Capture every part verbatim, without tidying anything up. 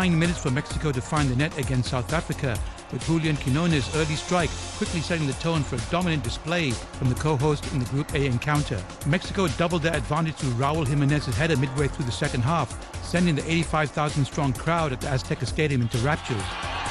dying minutes for Mexico to find the net against South Africa, with Julian Quinones' early strike quickly setting the tone for a dominant display from the co-host in the Group A encounter. Mexico doubled their advantage through Raul Jimenez's header midway through the second half, sending the eighty-five thousand strong crowd at the Azteca Stadium into raptures.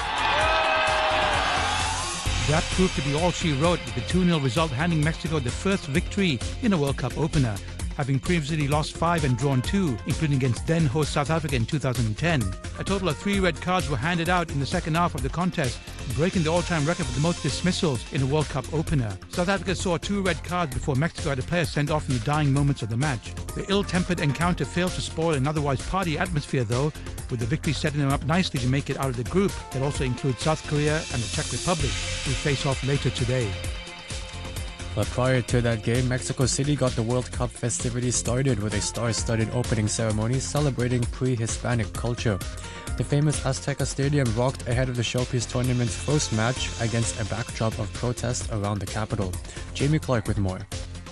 That proved to be all she wrote, with the two nil result handing Mexico the first victory in a World Cup opener, having previously lost five and drawn two, including against then-host South Africa in two thousand ten. A total of three red cards were handed out in the second half of the contest, breaking the all-time record for the most dismissals in a World Cup opener. South Africa saw two red cards before Mexico had a player sent off in the dying moments of the match. The ill-tempered encounter failed to spoil an otherwise party atmosphere, though, with the victory setting them up nicely to make it out of the group that also includes South Korea and the Czech Republic, who face off later today. But prior to that game, Mexico City got the World Cup festivities started with a star-studded opening ceremony celebrating pre-Hispanic culture. The famous Azteca Stadium rocked ahead of the Showpiece tournament's first match against a backdrop of protest around the capital. Jamie Clark with more.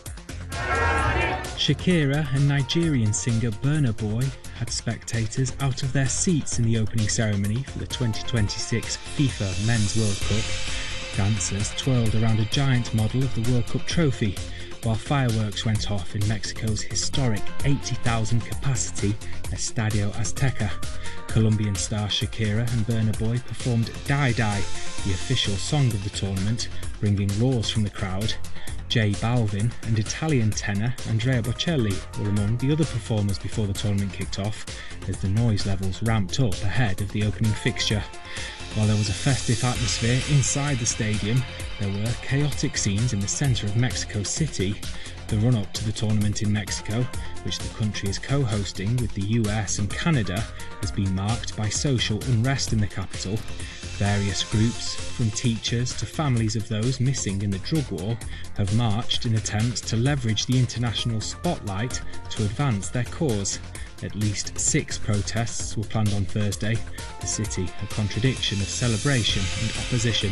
Shakira and Nigerian singer Burna Boy had spectators out of their seats in the opening ceremony for the twenty twenty-six FIFA Men's World Cup. Dancers twirled around a giant model of the World Cup trophy, while fireworks went off in Mexico's historic eighty thousand capacity Estadio Azteca. Colombian star Shakira and Burna Boy performed Die Die, the official song of the tournament, bringing roars from the crowd. J Balvin and Italian tenor Andrea Bocelli were among the other performers before the tournament kicked off, as the noise levels ramped up ahead of the opening fixture. While there was a festive atmosphere inside the stadium, there were chaotic scenes in the centre of Mexico City. The run-up to the tournament in Mexico, which the country is co-hosting with the U S and Canada, has been marked by social unrest in the capital. Various groups, from teachers to families of those missing in the drug war, have marched in attempts to leverage the international spotlight to advance their cause. At least six protests were planned on Thursday, the city a contradiction of celebration and opposition.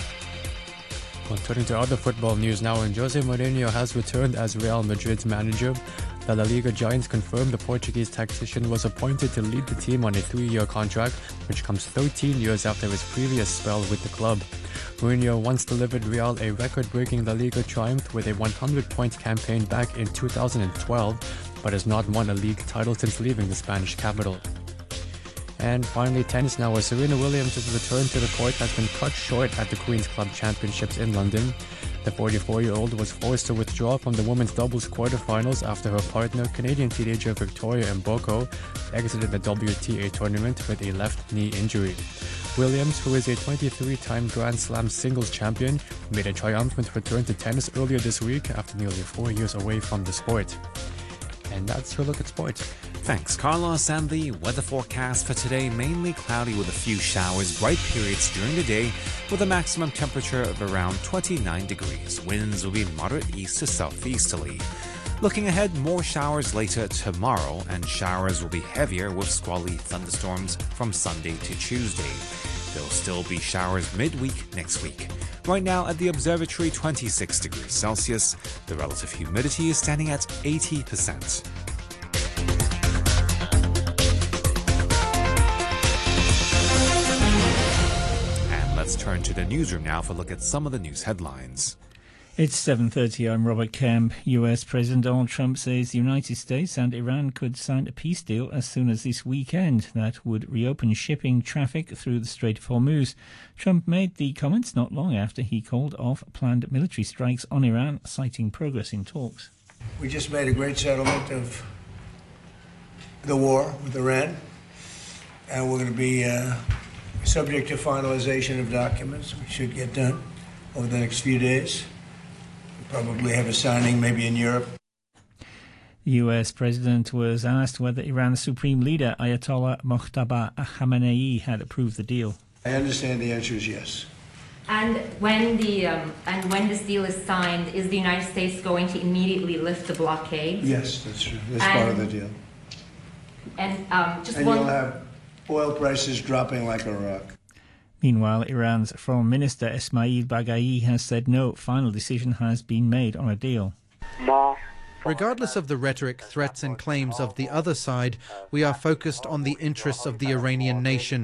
Well, turning to other football news now, and Jose Mourinho has returned as Real Madrid's manager. The La Liga giants confirmed the Portuguese tactician was appointed to lead the team on a three-year contract, which comes thirteen years after his previous spell with the club. Mourinho once delivered Real a record-breaking La Liga triumph with a one hundred point campaign back in two thousand twelve, but has not won a league title since leaving the Spanish capital. And finally, tennis now, where Serena Williams' return to the court has been cut short at the Queen's Club Championships in London. The forty-four-year-old was forced to withdraw from the women's doubles quarterfinals after her partner, Canadian teenager Victoria Mboko, exited the W T A tournament with a left knee injury. Williams, who is a twenty-three-time Grand Slam singles champion, made a triumphant return to tennis earlier this week after nearly four years away from the sport. And that's your look at sports. Thanks, Carlos. And the weather forecast for today, mainly cloudy with a few showers, bright periods during the day, with a maximum temperature of around twenty-nine degrees. Winds will be moderate east to southeasterly. Looking ahead, more showers later tomorrow, and showers will be heavier with squally thunderstorms from Sunday to Tuesday. There'll still be showers midweek next week. Right now at the observatory, twenty-six degrees Celsius. The relative humidity is standing at eighty percent. And let's turn to the newsroom now for a look at some of the news headlines. It's seven thirty. I'm Robert Kemp. U S President Donald Trump says the United States and Iran could sign a peace deal as soon as this weekend that would reopen shipping traffic through the Strait of Hormuz. Trump made the comments not long after he called off planned military strikes on Iran, citing progress in talks. We just made a great settlement of the war with Iran, and we're going to be uh, subject to finalization of documents. We should get done over the next few days. Probably have a signing maybe in Europe. The U S President was asked whether Iran's Supreme Leader Ayatollah Mojtaba Khamenei had approved the deal. I understand the answer is yes. And when the um, and when this deal is signed, is the United States going to immediately lift the blockade? Yes, that's true. That's and, part of the deal. And um, just and one. you'll have oil prices dropping like a rock. Meanwhile, Iran's Foreign Minister Ismail Baghai has said no final decision has been made on a deal. Regardless of the rhetoric, threats and claims of the other side, we are focused on the interests of the Iranian nation.